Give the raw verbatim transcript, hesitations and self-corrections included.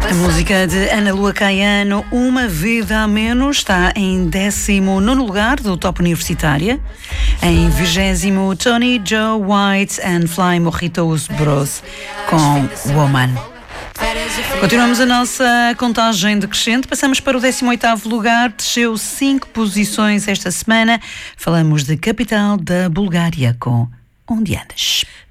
A música de Ana Lua Caiano, Uma Vida a Menos, está em décimo nono lugar do Top Universitária. Em vigésimo, Tony Joe White and Fly Mojitos Bros com Woman. Continuamos a nossa contagem decrescente. Passamos para o décimo oitavo lugar. Desceu cinco posições esta semana. Falamos de capital da Bulgária com Onde Andas.